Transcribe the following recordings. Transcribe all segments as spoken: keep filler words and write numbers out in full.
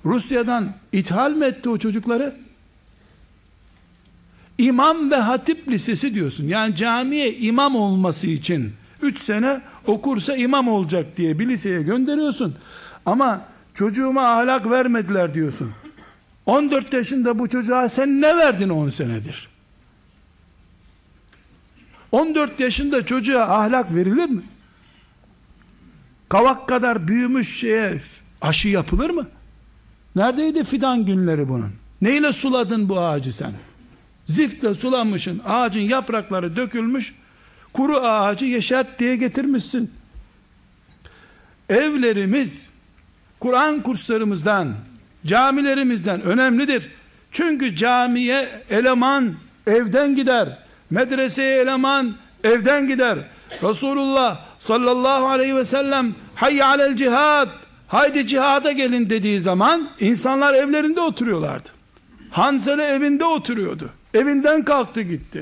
Rusya'dan ithal mi etti o çocukları? İmam ve hatip lisesi diyorsun. Yani camiye imam olması için üç sene okursa imam olacak diye bir liseye gönderiyorsun. Ama çocuğuma ahlak vermediler diyorsun. on dört yaşında bu çocuğa sen ne verdin on senedir? on dört yaşında çocuğa ahlak verilir mi? Kavak kadar büyümüş şeye aşı yapılır mı? Neredeydi fidan günleri bunun? Neyle suladın bu ağacı sen? Ziftle sulamışsın, ağacın yaprakları dökülmüş, kuru ağacı yeşert diye getirmişsin. Evlerimiz Kur'an kurslarımızdan, camilerimizden önemlidir. Çünkü camiye eleman evden gider, medreseye eleman evden gider. Resulullah sallallahu aleyhi ve sellem hayy alel cihad, haydi cihada gelin dediği zaman insanlar evlerinde oturuyorlardı. Hanzele evinde oturuyordu. Evinden kalktı gitti.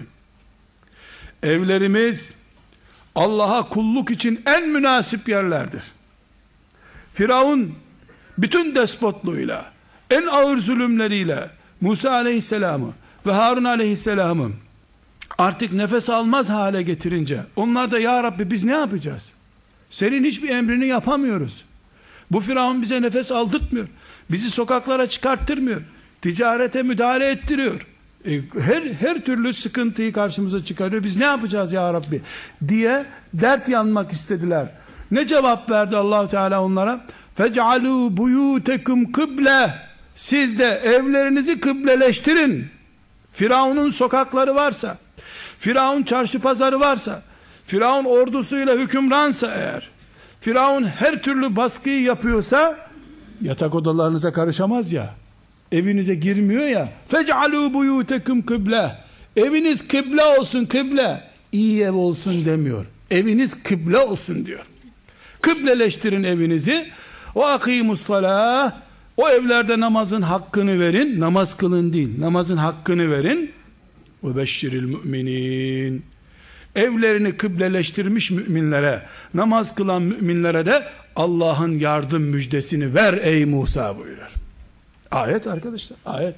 Evlerimiz Allah'a kulluk için en münasip yerlerdir. Firavun bütün despotluğuyla, en ağır zulümleriyle Musa aleyhisselamı ve Harun aleyhisselamı artık nefes almaz hale getirince onlar da ya Rabbi biz ne yapacağız? Senin hiçbir emrini yapamıyoruz. Bu Firavun bize nefes aldırtmıyor. Bizi sokaklara çıkarttırmıyor. Ticarete müdahale ettiriyor. E, her her türlü sıkıntıyı karşımıza çıkarıyor. Biz ne yapacağız ya Rabbi diye dert yanmak istediler. Ne cevap verdi Allah Teala onlara? Fec'alû buyûtekum kıble. Siz de evlerinizi kıbleleştirin. Firavun'un sokakları varsa, Firavun çarşı pazarı varsa, Firavun ordusuyla hükümransa eğer, Firavun her türlü baskıyı yapıyorsa yatak odalarınıza karışamaz ya, evinize girmiyor ya. Fec'alû buyûtekum kıble. Eviniz kıble olsun, kıble. İyi ev olsun demiyor. Eviniz kıble olsun diyor. Kıbleleştirin evinizi. O akimus salah. O evlerde namazın hakkını verin. Namaz kılın değil, namazın hakkını verin. Ve beşşiril müminin. Evlerini kıbleleştirmiş müminlere, namaz kılan müminlere de Allah'ın yardım müjdesini ver ey Musa buyurur. Ayet arkadaşlar, ayet.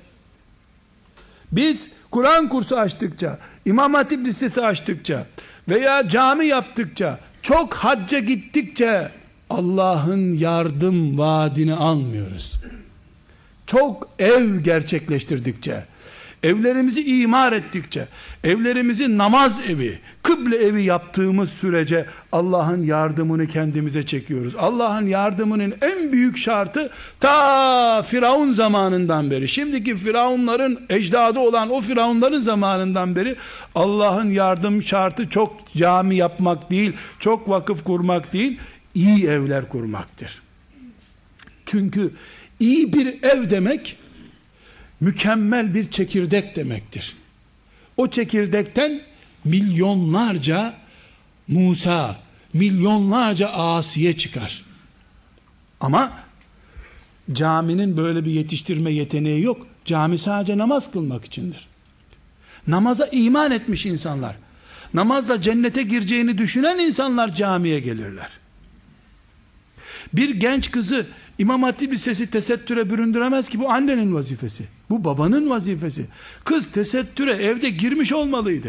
Biz Kur'an kursu açtıkça, İmam Hatip Lisesi açtıkça veya cami yaptıkça, çok hacca gittikçe Allah'ın yardım vaadini almıyoruz. Çok ev gerçekleştirdikçe, evlerimizi imar ettikçe, evlerimizi namaz evi, kıble evi yaptığımız sürece Allah'ın yardımını kendimize çekiyoruz. Allah'ın yardımının en büyük şartı ta Firavun zamanından beri, şimdiki Firavunların ecdadı olan o Firavunların zamanından beri Allah'ın yardım şartı çok cami yapmak değil, çok vakıf kurmak değil, iyi evler kurmaktır. Çünkü iyi bir ev demek mükemmel bir çekirdek demektir. O çekirdekten milyonlarca Musa, milyonlarca Asiye çıkar. Ama caminin böyle bir yetiştirme yeteneği yok. Cami sadece namaz kılmak içindir. Namaza iman etmiş insanlar, namazla cennete gireceğini düşünen insanlar camiye gelirler. Bir genç kızı İmam Hatip Lisesi tesettüre büründüremez ki, bu annenin vazifesi. Bu babanın vazifesi. Kız tesettüre evde girmiş olmalıydı.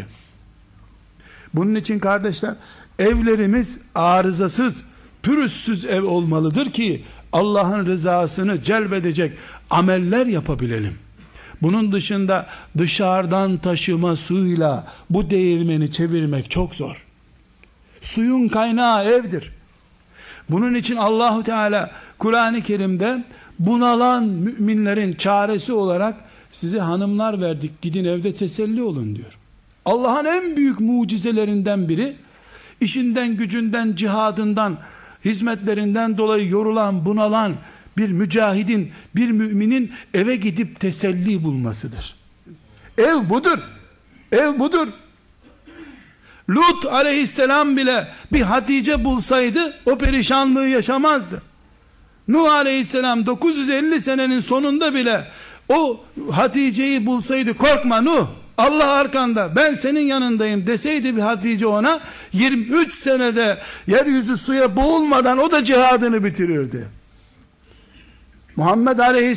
Bunun için kardeşler, evlerimiz arızasız, pürüzsüz ev olmalıdır ki Allah'ın rızasını celbedecek ameller yapabilelim. Bunun dışında dışarıdan taşıma suyla bu değirmeni çevirmek çok zor. Suyun kaynağı evdir. Bunun için Allahu Teala Kur'an-ı Kerim'de bunalan müminlerin çaresi olarak size hanımlar verdik, gidin evde teselli olun diyor. Allah'ın en büyük mucizelerinden biri, işinden, gücünden, cihadından, hizmetlerinden dolayı yorulan, bunalan bir mücahidin, bir müminin eve gidip teselli bulmasıdır. Ev budur. Ev budur. Lut aleyhisselam bile bir Hatice bulsaydı o perişanlığı yaşamazdı. Nuh aleyhisselam dokuz yüz elli senenin sonunda bile o Hatice'yi bulsaydı, korkma Nuh, Allah arkanda, ben senin yanındayım deseydi bir Hatice ona, yirmi üç senede yeryüzü suya boğulmadan o da cihadını bitirirdi. Muhammed aleyhisselam